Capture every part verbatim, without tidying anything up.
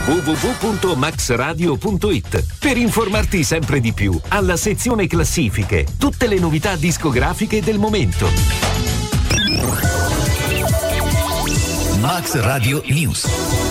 w w w punto max radio punto it per informarti sempre di più. Alla sezione classifiche, tutte le novità discografiche del momento. Max Radio News.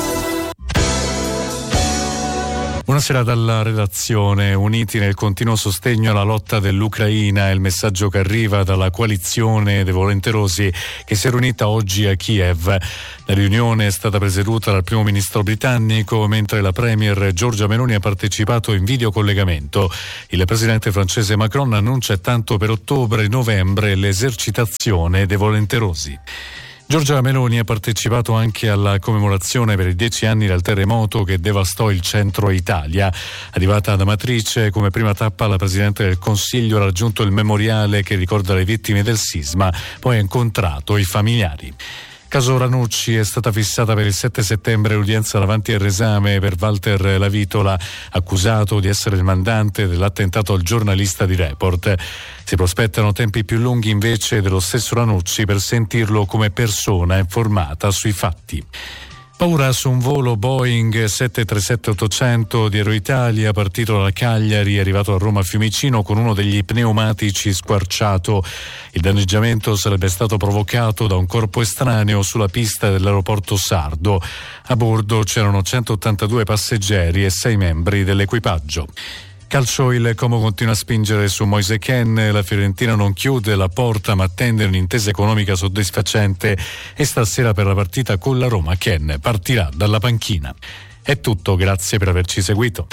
Buonasera dalla redazione. Uniti nel continuo sostegno alla lotta dell'Ucraina è il messaggio che arriva dalla coalizione dei volenterosi che si è riunita oggi a Kiev. La riunione è stata presieduta dal primo ministro britannico, mentre la premier Giorgia Meloni ha partecipato in videocollegamento. Il presidente francese Macron annuncia tanto per ottobre e novembre l'esercitazione dei volenterosi. Giorgia Meloni ha partecipato anche alla commemorazione per i dieci anni del terremoto che devastò il centro Italia. Arrivata ad Amatrice, come prima tappa la Presidente del Consiglio ha raggiunto il memoriale che ricorda le vittime del sisma, poi ha incontrato i familiari. Caso Ranucci, è stata fissata per il sette settembre l'udienza davanti al resame per Walter Lavitola, accusato di essere il mandante dell'attentato al giornalista di Report. Si prospettano tempi più lunghi invece dello stesso Ranucci per sentirlo come persona informata sui fatti. Paura su un volo Boeing sette tre sette ottocento di Aeroitalia partito da Cagliari, arrivato a Roma Fiumicino con uno degli pneumatici squarciato. Il danneggiamento sarebbe stato provocato da un corpo estraneo sulla pista dell'aeroporto sardo. A bordo c'erano centottantadue passeggeri e sei membri dell'equipaggio. Calcio, il Como continua a spingere su Moise Kean, la Fiorentina non chiude la porta ma attende un'intesa economica soddisfacente e stasera per la partita con la Roma Kean partirà dalla panchina. È tutto, grazie per averci seguito.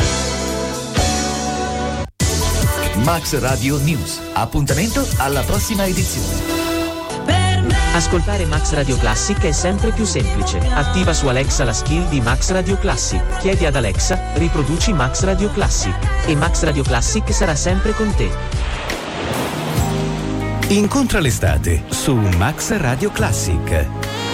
Max Radio News. Appuntamento alla prossima edizione. Ascoltare Max Radio Classic è sempre più semplice. Attiva su Alexa la skill di Max Radio Classic. Chiedi ad Alexa, riproduci Max Radio Classic. E Max Radio Classic sarà sempre con te. Incontra l'estate su Max Radio Classic.